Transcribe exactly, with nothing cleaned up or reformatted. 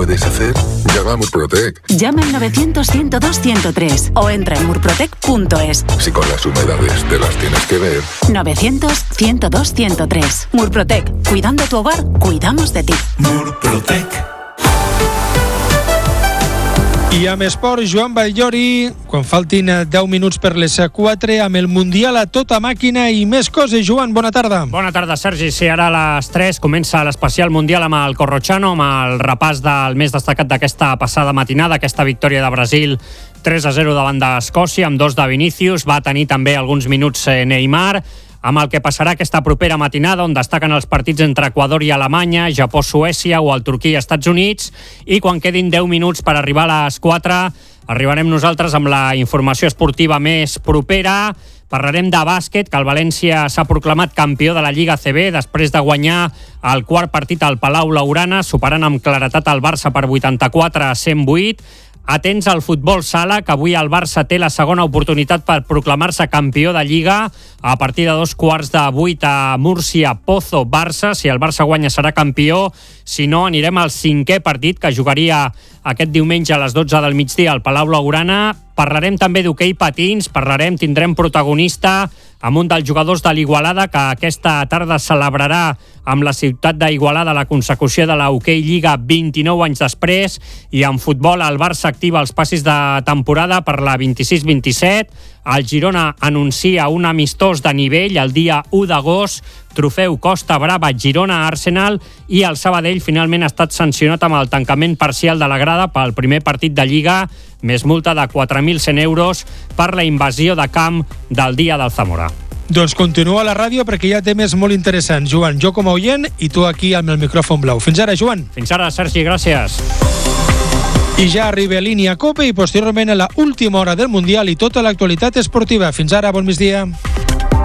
puedes hacer? Llama a Murprotec. Llama al novecientos, ciento dos, ciento tres o entra en murprotec punto es. Si con las humedades te las tienes que ver. novecientos, ciento dos, ciento tres. Murprotec. Cuidando tu hogar, cuidamos de ti. Murprotec. I amb esport, Joan Batllori, quan faltin deu minuts per les quatre, amb el Mundial a tota màquina i més coses. Joan, bona tarda. Bona tarda, Sergi. Sí, ara a les tres comença l'especial Mundial amb el Corrochano, amb el repàs del més destacat d'aquesta passada matinada, aquesta victòria de Brasil tres a zero davant d'Escòcia, amb dos de Vinícius. Va tenir també alguns minuts Neymar, amb el que passarà aquesta propera matinada, on destaquen els partits entre Equador i Alemanya, Japó-Suècia o el Turquia-Estats Units, i quan quedin deu minuts per arribar a les quatre, arribarem nosaltres amb la informació esportiva més propera. Parlarem de bàsquet, que el València s'ha proclamat campió de la Lliga A C B després de guanyar el quart partit al Palau Blaugrana, superant amb claretat el Barça per vuitanta-quatre a cent vuit. Atents al futbol sala, que avui el Barça té la segona oportunitat per proclamar-se campió de Lliga a partir de dos quarts de vuit a Múrcia, Pozo, Barça. Si el Barça guanya serà campió, si no anirem al cinquè partit, que jugaria aquest diumenge a les dotze del migdia al Palau Blaugrana. Parlarem també d'hoquei patins, parlarem, tindrem protagonista amb un dels jugadors de l'Igualada, que aquesta tarda celebrarà amb la ciutat d'Igualada la consecució de la Hoquei Lliga vint-i-nou anys després. I en futbol el Barça activa els passis de temporada per la vint-i-sis vint-i-set. El Girona anuncia un amistós de nivell el dia u d'agost, trofeu Costa Brava Girona-Arsenal, i el Sabadell finalment ha estat sancionat amb el tancament parcial de la grada pel primer partit de Lliga, més multa de quatre mil cent euros per la invasió de camp del dia del Zamora. Doncs continua a la ràdio perquè hi ha temes molt interessants, Joan. Jo com a oient i tu aquí amb el micròfon blau. Fins ara, Joan. Fins ara, Sergi, gràcies. I ja arriba a línia Copa i posteriorment a la última hora del Mundial i tota l'actualitat esportiva. Fins ara, bon migdia.